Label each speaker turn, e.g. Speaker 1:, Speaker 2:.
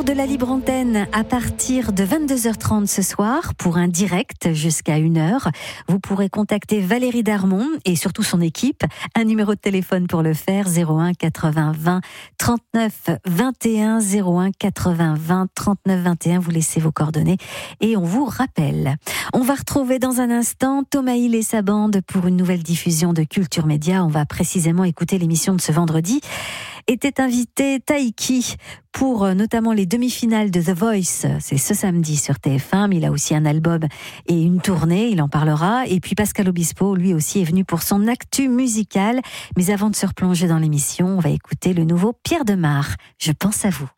Speaker 1: de la libre antenne à partir de 22h30 ce soir pour un direct jusqu'à 1h. Vous pourrez contacter Valérie Darmon et surtout son équipe. Un numéro de téléphone pour le faire, 01 80 20 39 21, 01 80 20 39 21. Vous laissez vos coordonnées et on vous rappelle. On va retrouver dans un instant Thomas Hill et sa bande pour une nouvelle diffusion de Culture Média. On va précisément écouter l'émission de ce vendredi. Était invité Taiki pour notamment les demi-finales de The Voice. C'est ce samedi sur TF1, mais il a aussi un album et une tournée, il en parlera. Et puis Pascal Obispo, lui aussi, est venu pour son actu musical. Mais avant de se replonger dans l'émission, on va écouter le nouveau Pierre Demar. Je pense à vous.